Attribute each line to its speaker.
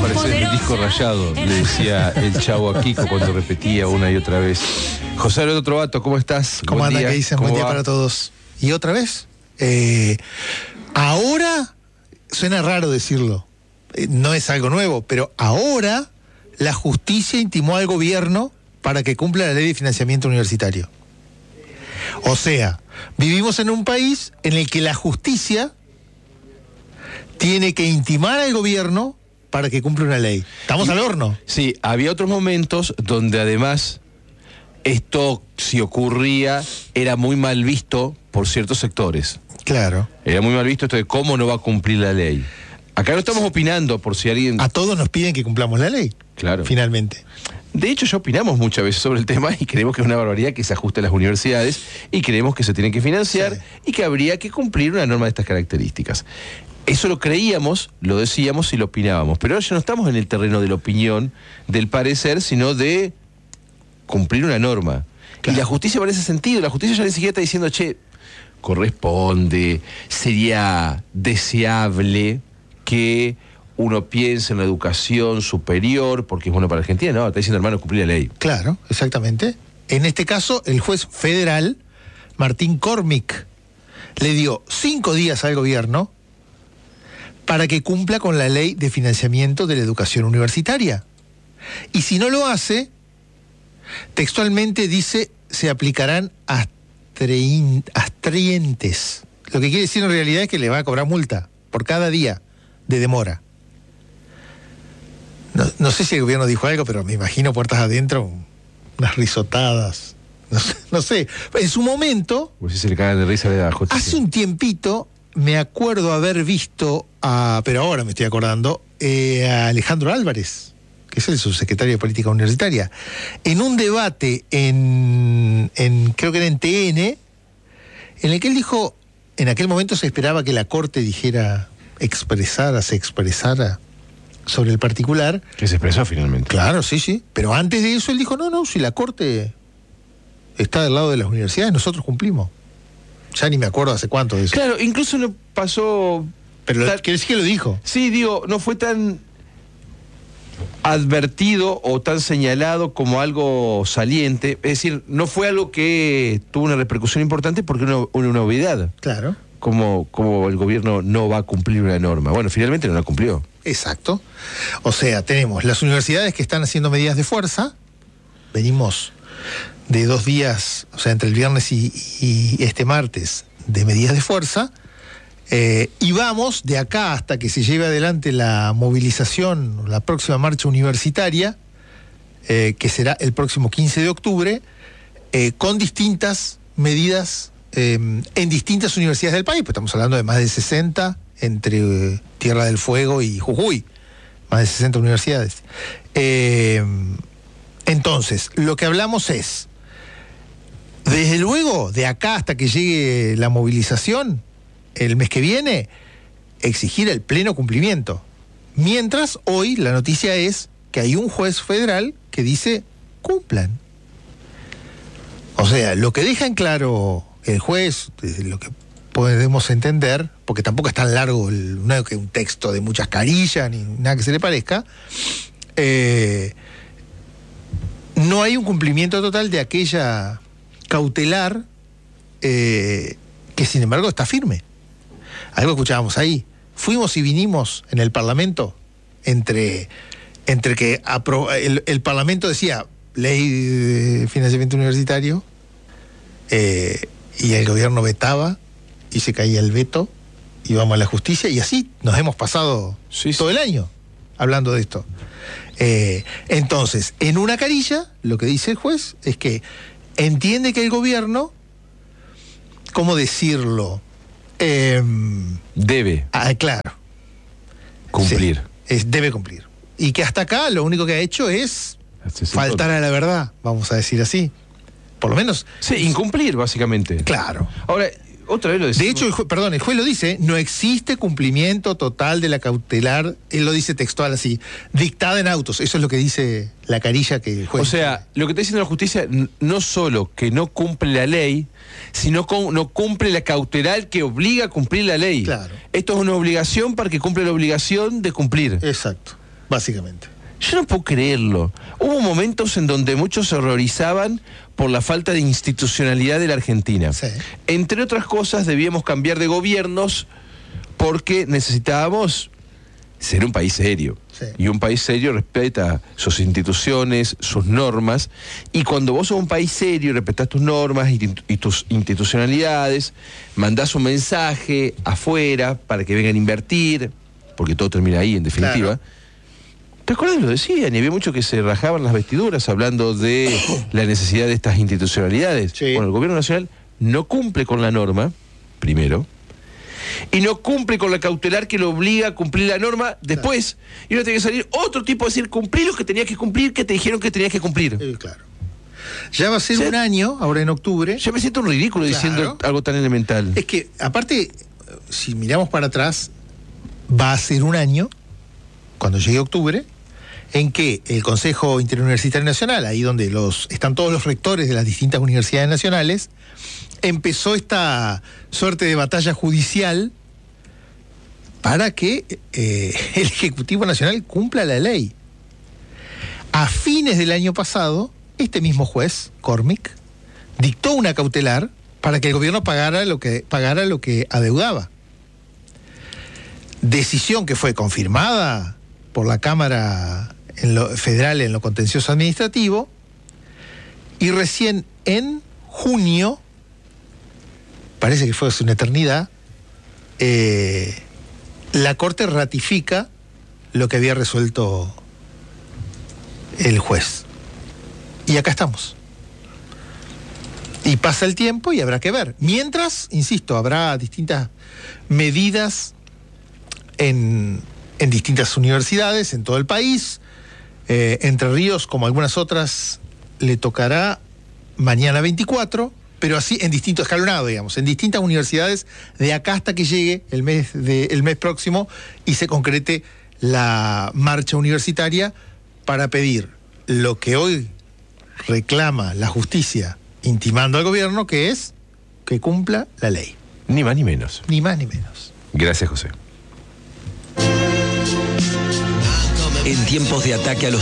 Speaker 1: parecer un disco rayado, le decía el Chavo a Kiko cuando repetía una y otra vez. José Alberto Trovato, ¿cómo estás?
Speaker 2: ¿Cómo anda? ¿Qué dicen? Buen día para todos. ¿Y otra vez? Ahora, suena raro decirlo, no es algo nuevo, pero ahora la justicia intimó al gobierno para que cumpla la ley de financiamiento universitario. O sea, vivimos en un país en el que la justicia tiene que intimar al gobierno para que cumpla una ley. Estamos al horno.
Speaker 1: Sí, había otros momentos donde además esto, si ocurría, era muy mal visto por ciertos sectores.
Speaker 2: Claro.
Speaker 1: Era muy mal visto esto de cómo no va a cumplir la ley. Acá no estamos opinando por si alguien...
Speaker 2: A todos nos piden que cumplamos la ley.
Speaker 1: Claro.
Speaker 2: Finalmente.
Speaker 1: De hecho, ya opinamos muchas veces sobre el tema y creemos que es una barbaridad que se ajuste a las universidades y creemos que se tienen que financiar, sí, y que habría que cumplir una norma de estas características. Eso lo creíamos, lo decíamos y lo opinábamos, pero ahora ya no estamos en el terreno de la opinión, del parecer, sino de cumplir una norma. Claro. Y la justicia va en ese sentido, la justicia ya ni siquiera está diciendo, che, corresponde, sería deseable que uno piense en la educación superior porque es bueno para Argentina. No, está diciendo, hermano, cumplir la ley.
Speaker 2: Claro, exactamente. En este caso, el juez federal, Martín Cormick, le dio 5 días al gobierno para que cumpla con la ley de financiamiento de la educación universitaria. Y si no lo hace, textualmente dice, se aplicarán astrientes. Lo que quiere decir en realidad es que le va a cobrar multa por cada día de demora. No sé si el gobierno dijo algo, pero me imagino puertas adentro, unas risotadas. No sé. En su momento,
Speaker 1: pues si se le cagan de risa, le da justicia.
Speaker 2: Hace un tiempito me acuerdo haber visto pero ahora me estoy acordando, a Alejandro Álvarez, que es el subsecretario de Política Universitaria, en un debate creo que era en TN, en el que él dijo, en aquel momento se esperaba que la Corte dijera, se expresara sobre el particular.
Speaker 1: Que se expresó finalmente.
Speaker 2: Claro, sí. Pero antes de eso él dijo, no, si la Corte está del lado de las universidades, nosotros cumplimos. Ya ni me acuerdo hace cuánto de eso.
Speaker 1: Claro, incluso no pasó...
Speaker 2: Pero quiere decir que lo dijo.
Speaker 1: Sí, digo, no fue tan advertido o tan señalado como algo saliente. Es decir, no fue algo que tuvo una repercusión importante porque una novedad.
Speaker 2: Claro.
Speaker 1: Como el gobierno no va a cumplir una norma. Bueno, finalmente no la cumplió.
Speaker 2: Exacto. O sea, tenemos las universidades que están haciendo medidas de fuerza. Venimos de 2 días, o sea, entre el viernes y este martes, de medidas de fuerza. Y vamos de acá hasta que se lleve adelante la movilización, la próxima marcha universitaria, que será el próximo 15 de octubre, con distintas medidas en distintas universidades del país, pues estamos hablando de más de 60 entre Tierra del Fuego y Jujuy, más de 60 universidades. Entonces, lo que hablamos es, desde luego, de acá hasta que llegue la movilización, el mes que viene, exigir el pleno cumplimiento. Mientras, hoy, la noticia es que hay un juez federal que dice, cumplan. O sea, lo que deja en claro el juez, desde lo que podemos entender, porque tampoco es tan largo, no es que un texto de muchas carillas, ni nada que se le parezca, no hay un cumplimiento total de aquella cautelar que sin embargo está firme. Algo escuchábamos ahí. Fuimos y vinimos en el Parlamento entre que el Parlamento decía ley de financiamiento universitario y el gobierno vetaba y se caía el veto, íbamos a la justicia y así nos hemos pasado todo el año hablando de esto. Entonces, en una carilla, lo que dice el juez es que entiende que el gobierno, ¿cómo decirlo?
Speaker 1: Debe.
Speaker 2: Claro.
Speaker 1: Cumplir.
Speaker 2: Sí, debe cumplir. Y que hasta acá lo único que ha hecho es faltar a la verdad, vamos a decir así. Por lo menos.
Speaker 1: Sí, incumplir, básicamente.
Speaker 2: Claro.
Speaker 1: Ahora, otra vez lo decimos.
Speaker 2: De hecho, el juez lo dice, no existe cumplimiento total de la cautelar, él lo dice textual así, dictada en autos. Eso es lo que dice la carilla que el juez...
Speaker 1: O sea, lo que está diciendo la justicia, no solo que no cumple la ley, sino no cumple la cautelar que obliga a cumplir la ley.
Speaker 2: Claro.
Speaker 1: Esto es una obligación para que cumpla la obligación de cumplir.
Speaker 2: Exacto. Básicamente.
Speaker 1: Yo no puedo creerlo. Hubo momentos en donde muchos se horrorizaban por la falta de institucionalidad de la Argentina.
Speaker 2: Sí.
Speaker 1: Entre otras cosas, debíamos cambiar de gobiernos porque necesitábamos ser un país serio.
Speaker 2: Sí.
Speaker 1: Y un país serio respeta sus instituciones, sus normas. Y cuando vos sos un país serio y respetás tus normas y tus institucionalidades, mandás un mensaje afuera para que vengan a invertir, porque todo termina ahí, en definitiva.
Speaker 2: Claro.
Speaker 1: ¿Te acuerdas? Lo decían, y había muchos que se rajaban las vestiduras hablando de la necesidad de estas institucionalidades.
Speaker 2: Sí.
Speaker 1: Bueno, el gobierno nacional no cumple con la norma, primero, y no cumple con la cautelar que lo obliga a cumplir la norma después. Claro. Y uno tiene que salir otro tipo a decir, cumplir lo que tenías que cumplir, que te dijeron que tenías que cumplir.
Speaker 2: Claro. Ya va a ser un año, ahora en octubre.
Speaker 1: Ya me siento un ridículo diciendo algo tan elemental.
Speaker 2: Es que, aparte, si miramos para atrás, va a ser un año, cuando llegue octubre, en que el Consejo Interuniversitario Nacional, ahí donde están todos los rectores de las distintas universidades nacionales, empezó esta suerte de batalla judicial para que el Ejecutivo Nacional cumpla la ley. A fines del año pasado, este mismo juez, Cormick, dictó una cautelar para que el gobierno pagara lo que adeudaba. Decisión que fue confirmada por la Cámara Federal en lo contencioso administrativo, y recién en junio, parece que fue hace una eternidad, la Corte ratifica lo que había resuelto el juez. Y acá estamos. Y pasa el tiempo y habrá que ver. Mientras, insisto, habrá distintas medidas en distintas universidades en todo el país. Entre Ríos, como algunas otras, le tocará mañana 24, pero así en distinto escalonado, digamos, en distintas universidades de acá hasta que llegue el mes próximo y se concrete la marcha universitaria para pedir lo que hoy reclama la justicia intimando al gobierno, que es que cumpla la ley.
Speaker 1: Ni más ni menos.
Speaker 2: Ni más ni menos.
Speaker 1: Gracias, José.
Speaker 3: En tiempos de ataque a los